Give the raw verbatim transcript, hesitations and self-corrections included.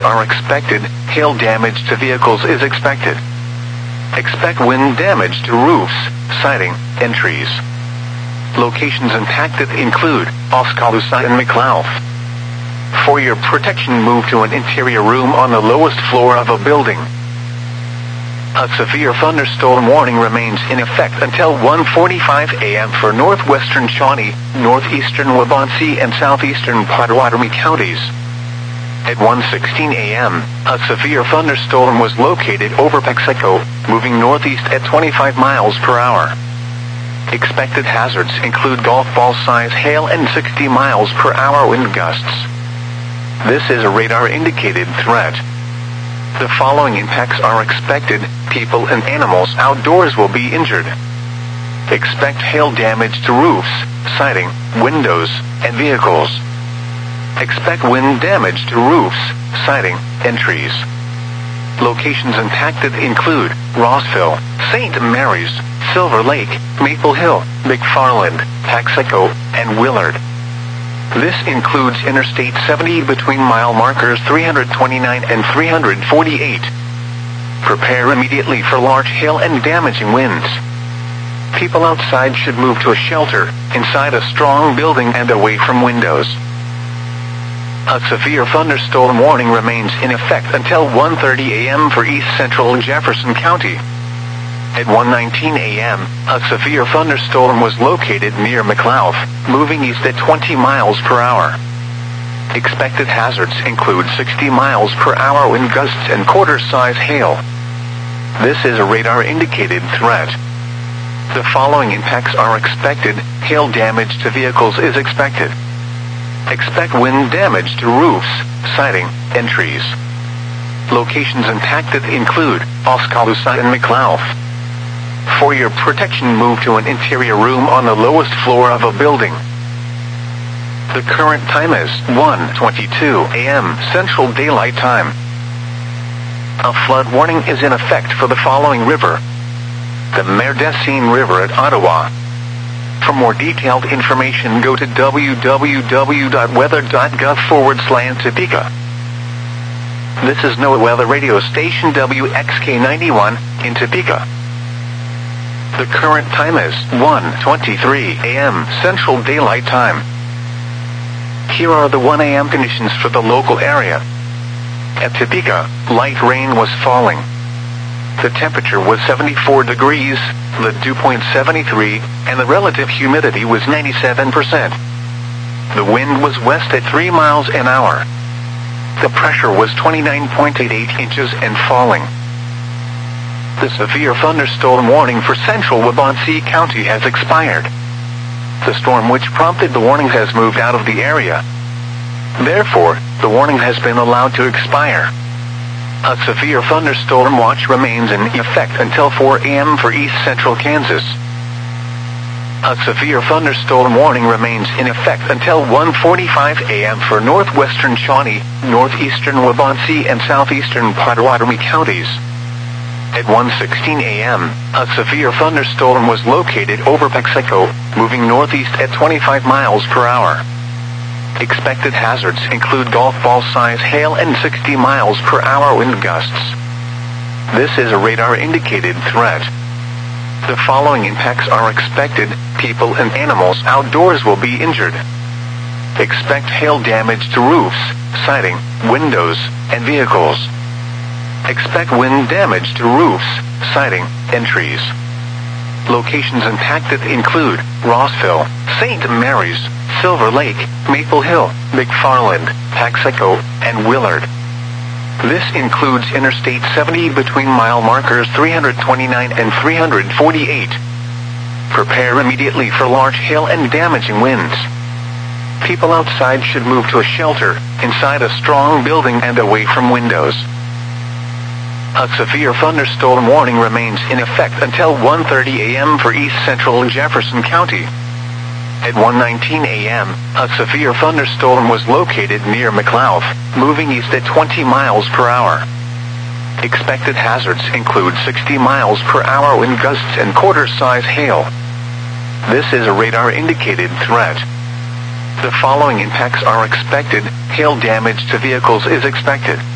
are expected. Hail damage to vehicles is expected. Expect wind damage to roofs, siding, and trees. Locations impacted include Oskaloosa and McLeod. For your protection, move to an interior room on the lowest floor of a building. A severe thunderstorm warning remains in effect until one forty-five a m for northwestern Shawnee, northeastern Waubonsee, and southeastern Pottawatomie counties. At one sixteen a m, a severe thunderstorm was located over Mexico, moving northeast at twenty-five miles per hour. Expected hazards include golf ball-size hail and sixty miles per hour wind gusts. This is a radar-indicated threat. The following impacts are expected. People and animals outdoors will be injured. Expect hail damage to roofs, siding, windows, and vehicles. Expect wind damage to roofs, siding, and trees. Locations impacted include Rossville, Saint Mary's, Silver Lake, Maple Hill, McFarland, Texaco, and Willard. This includes Interstate seventy between mile markers three twenty-nine and three forty-eight. Prepare immediately for large hail and damaging winds. People outside should move to a shelter, inside a strong building and away from windows. A severe thunderstorm warning remains in effect until one thirty a m for east central Jefferson County. At one nineteen a m, a severe thunderstorm was located near McLeod, moving east at twenty miles per hour. Expected hazards include sixty miles per hour wind gusts and quarter-size hail. This is a radar-indicated threat. The following impacts are expected. Hail damage to vehicles is expected. Expect wind damage to roofs, siding, and trees. Locations impacted include Oskaloosa and McLeod. For your protection, move to an interior room on the lowest floor of a building. The current time is one twenty-two a m Central Daylight Time. A flood warning is in effect for the following river: the Merdecine River at Ottawa. For more detailed information, go to w w w dot weather dot gov forward slash Topeka. This is NOAA Weather Radio Station W X K ninety-one in Topeka. The current time is one twenty-three a m Central Daylight Time. Here are the one a m conditions for the local area. At Topeka, light rain was falling. The temperature was seventy-four degrees, the dew point seventy-three, and the relative humidity was ninety-seven percent. The wind was west at three miles an hour. The pressure was twenty-nine point eight eight inches and falling. The severe thunderstorm warning for central Waubonsee County has expired. The storm which prompted the warning has moved out of the area. Therefore, the warning has been allowed to expire. A severe thunderstorm watch remains in effect until four a m for east central Kansas. A severe thunderstorm warning remains in effect until one forty-five a m for northwestern Shawnee, northeastern Waubonsee, and southeastern Pottawatomie counties. At one sixteen a m, a severe thunderstorm was located over Mexico, moving northeast at twenty-five miles per hour. Expected hazards include golf ball-size hail and sixty miles per hour wind gusts. This is a radar-indicated threat. The following impacts are expected. People and animals outdoors will be injured. Expect hail damage to roofs, siding, windows, and vehicles. Expect wind damage to roofs, siding, and trees. Locations impacted include Rossville, Saint Mary's, Silver Lake, Maple Hill, McFarland, Texaco, and Willard. This includes Interstate seventy between mile markers three twenty-nine and three forty-eight. Prepare immediately for large hail and damaging winds. People outside should move to a shelter, inside a strong building and away from windows. A severe thunderstorm warning remains in effect until one thirty a m for east central Jefferson County. At one nineteen a m, a severe thunderstorm was located near McLeod, moving east at twenty miles per hour. Expected hazards include sixty miles per hour wind gusts and quarter-size hail. This is a radar-indicated threat. The following impacts are expected. Hail damage to vehicles is expected.